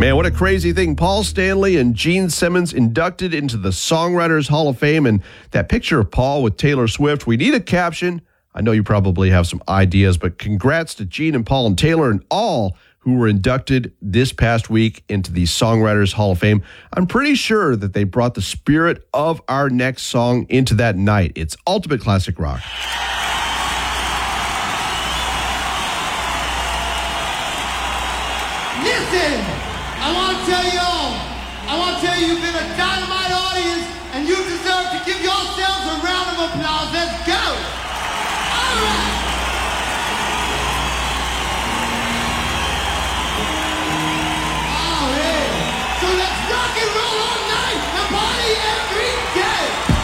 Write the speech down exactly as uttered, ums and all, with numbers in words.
Man, what a crazy thing. Paul Stanley and Gene Simmons inducted into the Songwriters Hall of Fame. And that picture of Paul with Taylor Swift, we need a caption. I know you probably have some ideas, but congrats to Gene and Paul and Taylor and all who were inducted this past week into the Songwriters Hall of Fame. I'm pretty sure that they brought the spirit of our next song into that night. It's ultimate classic rock. Listen, I want to tell you all, I want to tell you you've been a dynamite audience and you deserve to give yourselves a round of applause. Let's go!